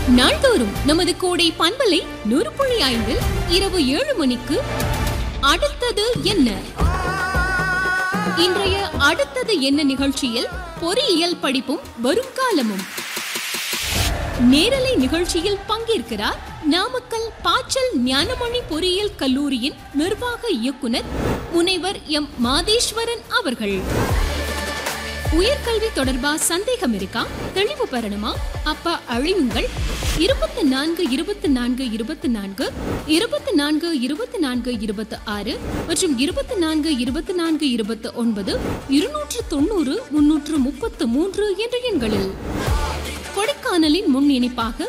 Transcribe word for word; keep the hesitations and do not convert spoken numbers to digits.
நாள்தோறும் நமது கோடை பண்பலை நூறு புள்ளி ஐந்தில் இரவு ஏழு மணிக்கு அடுத்தது என்ன? இன்றைய அடுத்தது என்ன நிகழ்ச்சியில் பொறியியல் படிப்பும் வருங்காலமும் நேரலை நிகழ்ச்சியில் பங்கேற்கிறார் நாமக்கல் பாச்சல் ஞானமணி பொறியியல் கல்லூரியின் நிர்வாக இயக்குனர் முனைவர் எம் மாதேஸ்வரன் அவர்கள். உயர்கல்வி தொடர்பா சந்தேகம் இருக்கா? தெளிவு பெறணுமா? அப்ப அழியுங்கள். இருபத்தி நான்கு இருபத்தி நான்கு இருபத்தி நான்கு இருபத்தி நான்கு இருபத்தி நான்கு இருபத்தி ஆறு மற்றும் இருபத்தி நான்கு இருபத்தி நான்கு இருபத்தி ஒன்பது இருநூற்று தொண்ணூறு முன்னூற்று முப்பத்து மூன்று என்ற எண்களில் கொடைக்கானலின் முன் இணைப்பாக